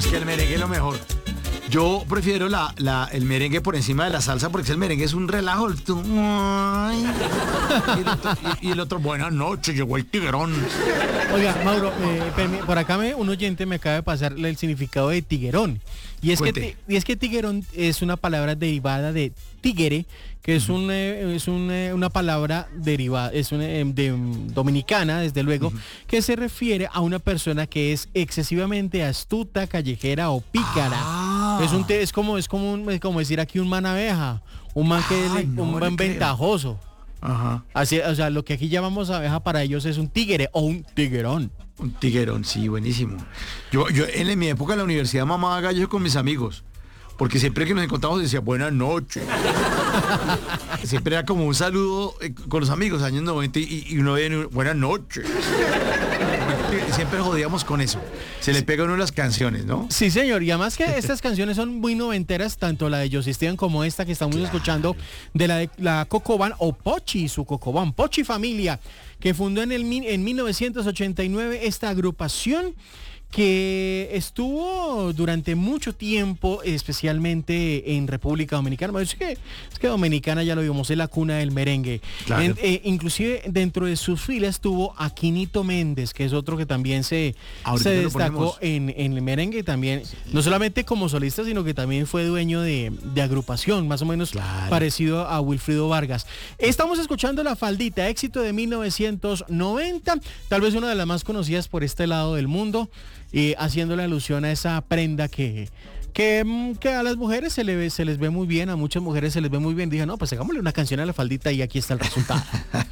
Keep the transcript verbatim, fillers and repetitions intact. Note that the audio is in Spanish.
es que el merengue es lo mejor. Yo prefiero la, la, el merengue por encima de la salsa porque el merengue es un relajo. El tu- Ay. Y, el otro, y- y el otro, buenas noches, llegó el tiguerón. Oiga, Mauro, eh, permi- por acá me, un oyente me acaba de pasar el significado de tiguerón. Y es, que, Cuente. ti- y es que tiguerón es una palabra derivada de tigre, que es, un, eh, es un, eh, una palabra derivada, es una, eh, de, mm, dominicana, desde luego, que se refiere a una persona que es excesivamente astuta, callejera o pícara. Ah. Es, un, te- es, como, es, como un- es como decir aquí un man abeja, un man que Ay, le- no un le man creo. ventajoso. Ajá. Así, o sea, lo que aquí llamamos abeja para ellos es un tigre o un tiguerón. Un tiguerón, sí, buenísimo. Yo, yo en, en mi época en la universidad mamaba gallo con mis amigos. Porque siempre que nos encontrábamos decía buenas noches. Siempre era como un saludo eh, con los amigos, años noventa, y, y uno viene, buenas noches. Siempre jodíamos con eso. Se le pega a uno las canciones, ¿no? Sí, señor, y además que estas canciones son muy noventeras, tanto la de Josie Esteban como esta que estamos escuchando de la de la Cocoban o Pochi, su Cocoban, Pochi Familia, que fundó en, el, mil- en mil novecientos ochenta y nueve esta agrupación que estuvo durante mucho tiempo, especialmente en República Dominicana. Bueno, es que, es que Dominicana, ya lo vimos, es la cuna del merengue. Claro. En- eh, inclusive dentro de sus filas estuvo Aquinito Méndez, que es otro que también se, Ahorita se lo destacó ponemos. en, en el merengue también, no solamente como solista, sino que también fue dueño de, de agrupación, más o menos Claro. parecido a Wilfrido Vargas. Estamos escuchando La Faldita, éxito de mil novecientos noventa, tal vez una de las más conocidas por este lado del mundo, y haciéndole alusión a esa prenda que, que, mm, que a las mujeres se, le ve- se les ve muy bien, a muchas mujeres se les ve muy bien. Dije, no, pues hagámosle una canción a La Faldita y aquí está el resultado.